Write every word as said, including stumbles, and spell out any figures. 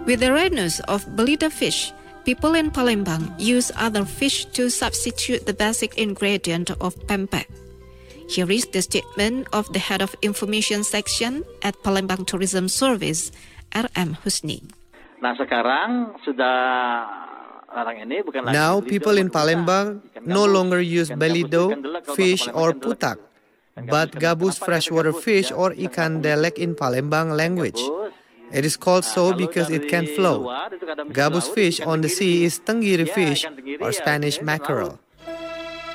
With the rise of belida fish, people in Palembang use other fish to substitute the basic ingredient of pempek. Here is the statement of the head of information section at Palembang Tourism Service, R M Husni. Nah sekarang sudah orang ini bukan lagi. Now people in Palembang no longer use belido, fish or putak, but gabus freshwater fish or ikan delek in Palembang language. It is called so because it can float. Gabus fish on the sea is tenggiri fish or Spanish mackerel.